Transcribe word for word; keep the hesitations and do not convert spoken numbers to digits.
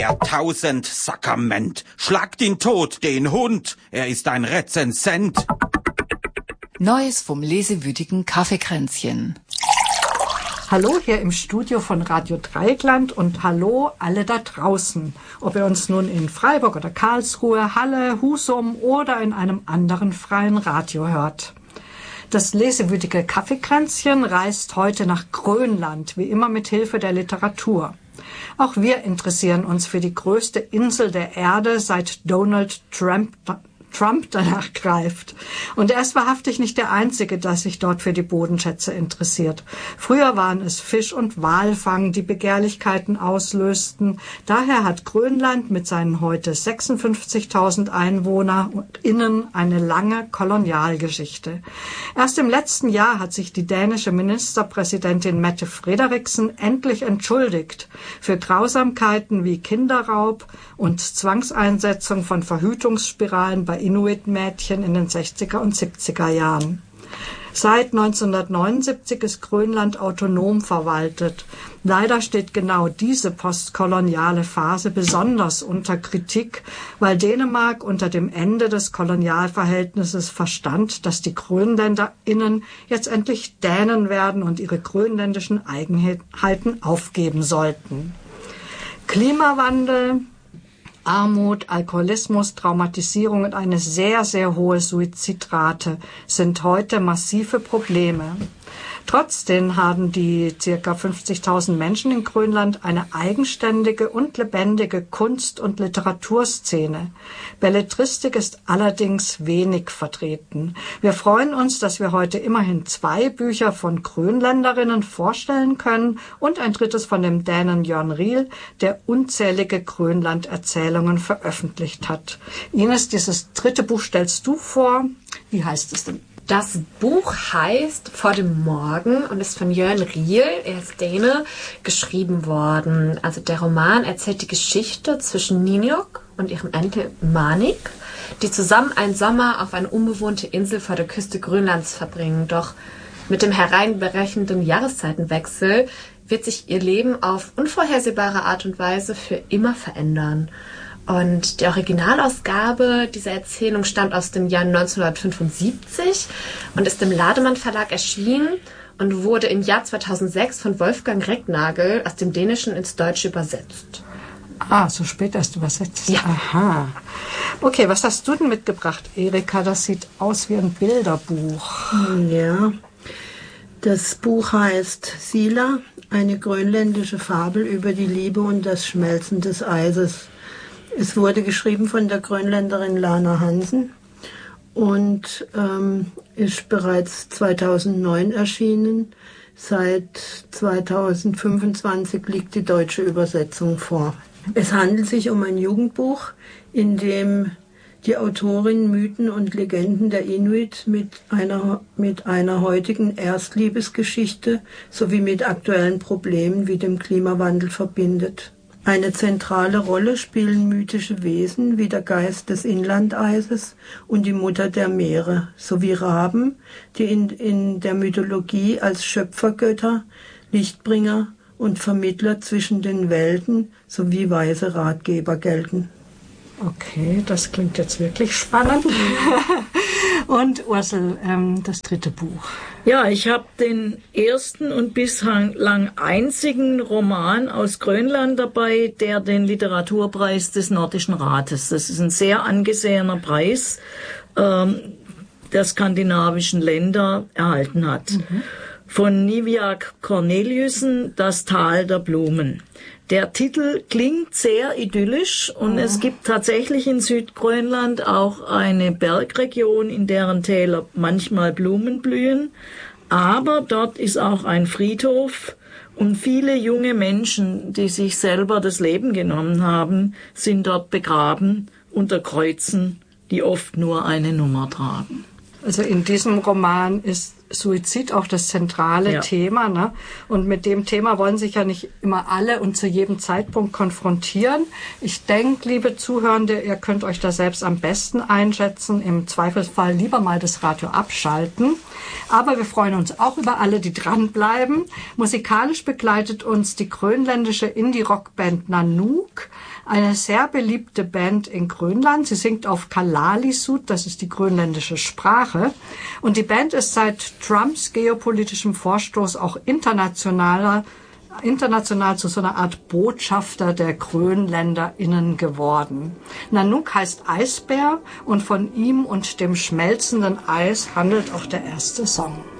Der Tausend-Sakrament. Schlagt ihn tot, den Hund. Er ist ein Rezensent. Neues vom lesewütigen Kaffeekränzchen. Hallo hier im Studio von Radio Dreieckland und hallo alle da draußen. Ob ihr uns nun in Freiburg oder Karlsruhe, Halle, Husum oder in einem anderen freien Radio hört. Das lesewütige Kaffeekränzchen reist heute nach Grönland, wie immer mit Hilfe der Literatur. Auch wir interessieren uns für die größte Insel der Erde, seit Donald Trump Trump danach greift. Und er ist wahrhaftig nicht der Einzige, der sich dort für die Bodenschätze interessiert. Früher waren es Fisch- und Walfang, die Begehrlichkeiten auslösten. Daher hat Grönland mit seinen heute sechsundfünfzigtausend EinwohnerInnen eine lange Kolonialgeschichte. Erst im letzten Jahr hat sich die dänische Ministerpräsidentin Mette Frederiksen endlich entschuldigt für Grausamkeiten wie Kinderraub und Zwangseinsetzung von Verhütungsspiralen bei Inuit-Mädchen in den sechziger und siebziger Jahren. Seit neunzehnhundertneunundsiebzig ist Grönland autonom verwaltet. Leider steht genau diese postkoloniale Phase besonders unter Kritik, weil Dänemark unter dem Ende des Kolonialverhältnisses verstand, dass die GrönländerInnen jetzt endlich Dänen werden und ihre grönländischen Eigenheiten aufgeben sollten. Klimawandel, Armut, Alkoholismus, Traumatisierung und eine sehr, sehr hohe Suizidrate sind heute massive Probleme. Trotzdem haben die ca. fünfzigtausend Menschen in Grönland eine eigenständige und lebendige Kunst- und Literaturszene. Belletristik ist allerdings wenig vertreten. Wir freuen uns, dass wir heute immerhin zwei Bücher von Grönländerinnen vorstellen können und ein drittes von dem Dänen Jørn Riel, der unzählige Grönland-Erzählungen veröffentlicht hat. Ines, dieses dritte Buch stellst du vor. Wie heißt es denn? Das Buch heißt Vor dem Morgen und ist von Jørn Riel, er ist Däne, geschrieben worden. Also der Roman erzählt die Geschichte zwischen Ninjok und ihrem Enkel Manik, die zusammen einen Sommer auf eine unbewohnte Insel vor der Küste Grönlands verbringen. Doch mit dem hereinbrechenden Jahreszeitenwechsel wird sich ihr Leben auf unvorhersehbare Art und Weise für immer verändern. Und die Originalausgabe dieser Erzählung stammt aus dem Jahr neunzehnhundertfünfundsiebzig und ist im Lademann Verlag erschienen und wurde im Jahr zweitausendsechs von Wolfgang Recknagel aus dem Dänischen ins Deutsche übersetzt. Ah, so spät erst übersetzt. Ja. Aha. Okay, was hast du denn mitgebracht, Erika? Das sieht aus wie ein Bilderbuch. Ja, das Buch heißt Sila, eine grönländische Fabel über die Liebe und das Schmelzen des Eises. Es wurde geschrieben von der Grönländerin Lana Hansen und ähm, ist bereits zweitausendneun erschienen. Seit zweitausendfünfundzwanzig liegt die deutsche Übersetzung vor. Es handelt sich um ein Jugendbuch, in dem die Autorin Mythen und Legenden der Inuit mit einer, mit einer heutigen Erstliebesgeschichte sowie mit aktuellen Problemen wie dem Klimawandel verbindet. Eine zentrale Rolle spielen mythische Wesen wie der Geist des Inlandeises und die Mutter der Meere, sowie Raben, die in, in der Mythologie als Schöpfergötter, Lichtbringer und Vermittler zwischen den Welten sowie weise Ratgeber gelten. Okay, das klingt jetzt wirklich spannend. Und Ursel, ähm, das dritte Buch. Ja, ich habe den ersten und bislang einzigen Roman aus Grönland dabei, der den Literaturpreis des Nordischen Rates, das ist ein sehr angesehener Preis, ähm, der skandinavischen Länder erhalten hat. Mhm. Von Niviaq Corneliussen, Das Tal der Blumen. Der Titel klingt sehr idyllisch und mhm. es gibt tatsächlich in Südgrönland auch eine Bergregion, in deren Täler manchmal Blumen blühen. Aber dort ist auch ein Friedhof und viele junge Menschen, die sich selber das Leben genommen haben, sind dort begraben unter Kreuzen, die oft nur eine Nummer tragen. Also in diesem Roman ist Suizid auch das zentrale ja. Thema, ne? Und mit dem Thema wollen sich ja nicht immer alle und zu jedem Zeitpunkt konfrontieren. Ich denke, liebe Zuhörende, ihr könnt euch da selbst am besten einschätzen. Im Zweifelsfall lieber mal das Radio abschalten. Aber wir freuen uns auch über alle, die dranbleiben. Musikalisch begleitet uns die grönländische Indie-Rockband Nanook. eine sehr beliebte Band in Grönland. Sie singt auf Kalaallisut, das ist die grönländische Sprache. Und die Band ist seit Trumps geopolitischem Vorstoß auch internationaler international zu so einer Art Botschafter der GrönländerInnen geworden. Nanook heißt Eisbär und von ihm und dem schmelzenden Eis handelt auch der erste Song.